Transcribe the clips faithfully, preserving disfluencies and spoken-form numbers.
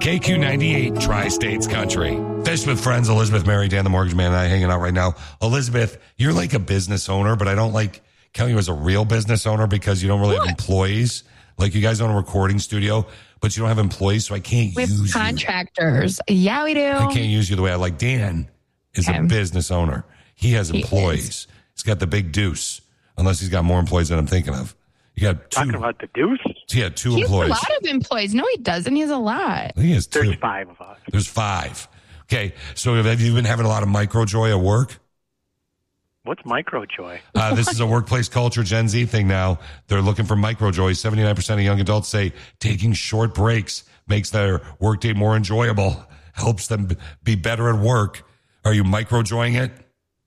K Q ninety-eight, Tri-States Country. Fish with Friends, Elizabeth, Mary, Dan, the mortgage man, and I hanging out right now. Elizabeth, you're like a business owner, but I don't like counting you as a real business owner because you don't really what? have employees. Like you guys own a recording studio, but you don't have employees, so I can't we use have contractors. You. Yeah, we do. I can't use you the way I like. Dan is okay. a business owner. He has employees. He he's got the big deuce, unless he's got more employees than I'm thinking of. You got two. Talking about the deuce? He had two he employees. He has a lot of employees. No, he doesn't. He has a lot. He has two. There's five of us. There's five. Okay, so have you been having a lot of microjoy at work? What's microjoy? Uh, this is a workplace culture Gen Z thing now. They're looking for microjoy. seventy-nine percent of young adults say taking short breaks makes their workday more enjoyable, helps them be better at work. Are you microjoying it?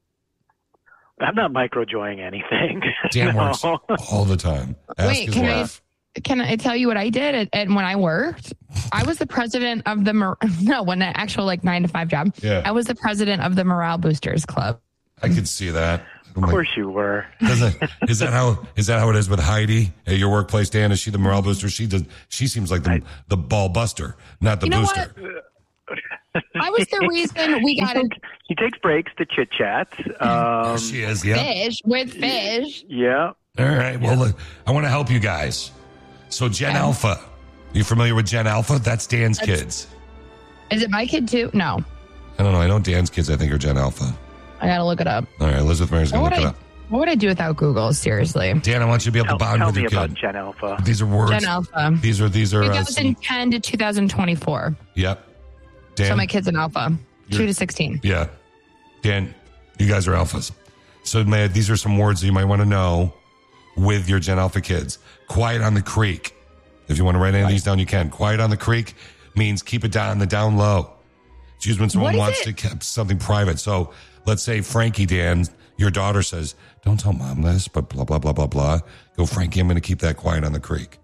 I'm not microjoying anything. Dan no. works all the time. Ask Wait, his can wife. I can I tell you what I did? And at, when I worked, I was the president of the Mor- no, when the actual like nine to five job. Yeah. I was the president of the Morale Boosters Club. I could see that. Of course you were. Doesn't, is that how is that how it is with Heidi at your workplace, Dan? Is she the morale booster? She does. She seems like the I, the ball buster, not the you know booster. What? I was the reason we got it. He takes breaks to chit chat. Um, she is, yeah. Fish with fish. Yeah. All right. Well, yeah. look, I want to help you guys. So, Gen okay. Alpha. You familiar with Gen Alpha? That's Dan's That's, kids. Is it my kid too? No. I don't know. I know Dan's kids. I think are Gen Alpha. I gotta look it up. All right, Elizabeth Mary's gonna look I, it up. What would I do without Google? Seriously, Dan, I want you to be able tell, to bond tell with me your about kid. Gen Alpha. These are words. Gen Alpha. These are these are. twenty ten uh, to two thousand twenty-four. Yep. Dan, so my kid's an alpha, two to sixteen. Yeah, Dan, you guys are alphas. So man, these are some words that you might want to know with your Gen Alpha kids. Quiet on the creek. If you want to write any of these down, you can. Quiet on the creek means keep it down the down low. It's used when someone wants it? to keep something private. So let's say Frankie, Dan, your daughter says, "Don't tell mom this," but blah blah blah blah blah. Go, Frankie. I'm going to keep that quiet on the creek.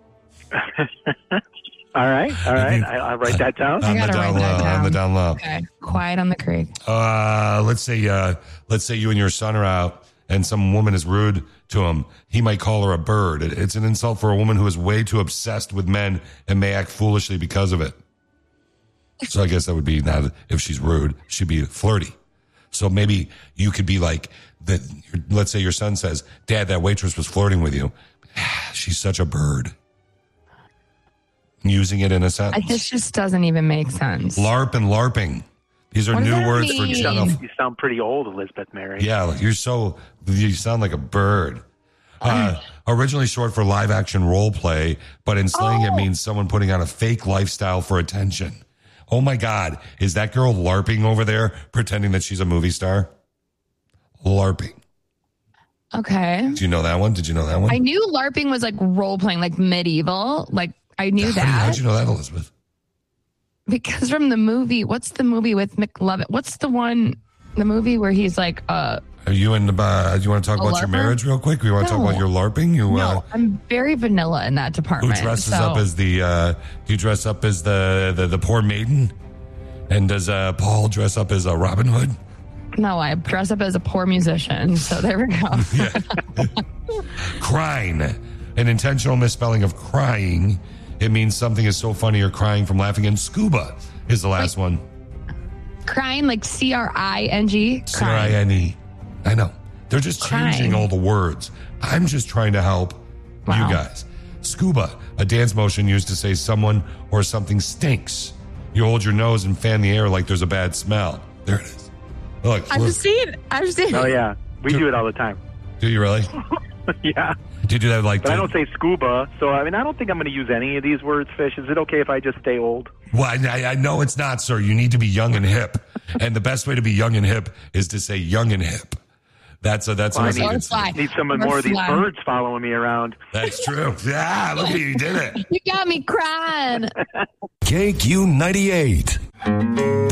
All right, all right. I, I'll write that down. On the down low. On the down low. Okay. Quiet on the creek. Uh, let's say, uh, let's say you and your son are out, and some woman is rude to him. He might call her a bird. It's an insult for a woman who is way too obsessed with men and may act foolishly because of it. So I guess that would be not if she's rude. She'd be flirty. So maybe you could be like that. Let's say your son says, "Dad, that waitress was flirting with you. She's such a bird." Using it in a sentence. This just doesn't even make sense. LARP and LARPing. These are what new words mean? for Gen Alpha. You sound pretty old, Elizabeth Mary. Yeah, you're so, you sound like a bird. Uh, originally short for live action role play, but in slang oh. it means someone putting on a fake lifestyle for attention. Oh my God, is that girl LARPing over there, pretending that she's a movie star? LARPing. Okay. Do you know that one? Did you know that one? I knew LARPing was like role playing, like medieval. Like I knew How that. Did you, how'd you know that, Elizabeth? Because from the movie, what's the movie with McLovin? What's the one, the movie where he's like, uh, Are you in the, uh, do you want to talk about LARPer? your marriage real quick? We want to No. talk about your LARPing? You, no, uh, I'm very vanilla in that department. Who dresses so. up as the, uh, do you dress up as the, the, the poor maiden? And does, uh, Paul dress up as a Robin Hood? No, I dress up as a poor musician. So there we go. Yeah. Crying. An intentional misspelling of crying. It means something is so funny you're crying from laughing. And scuba is the last Wait, one. Crying like C R I N G? C R I N E. I know. They're just Crying. changing all the words. I'm just trying to help Wow. you guys. Scuba, a dance motion used to say someone or something stinks. You hold your nose and fan the air like there's a bad smell. There it is. Look, I've look. seen I've seen Oh, yeah. We Do- do it all the time. Do you really? Yeah. Do you do that like? But I to- don't say scuba, so I mean, I don't think I'm going to use any of these words, Fish. Is it okay if I just stay old? Well, I, I know it's not, sir. You need to be young and hip, and the best way to be young and hip is to say young and hip. That's a that's Well, a I need, message. fly. need some Or more of these fly. birds following me around. That's true. Yeah, look at you, you did it. You got me crying. K Q ninety-eight.